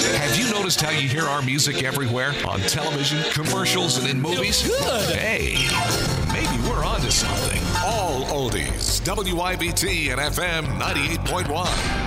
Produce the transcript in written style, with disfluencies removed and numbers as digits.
Have you noticed how you hear our music everywhere? On television, commercials, and in movies? Good. Hey, maybe we're onto something. All oldies. WIBT and FM 98.1.